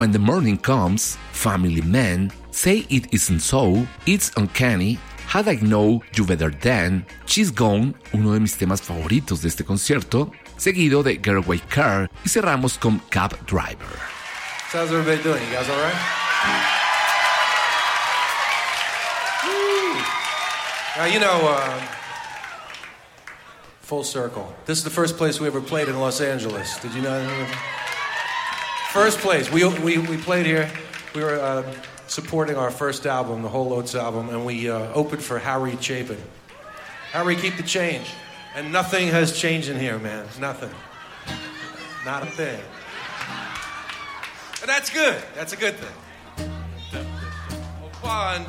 When the Morning Comes, Family Men, Say It Isn't So, It's Uncanny, Had I Know You Better Than, She's Gone, uno de mis temas favoritos de este concierto, seguido de Getaway Car y cerramos con Cab Driver. How's everybody doing? You guys all right? Now, you know, full circle. This is the first place we ever played in Los Angeles. Did you know? First place. We played here. We were supporting our first album, the Whole Oats album, and we opened for Harry Chapin. Harry, keep the change. And nothing has changed in here, man. Nothing. Not a thing. And that's good. That's a good thing. 1,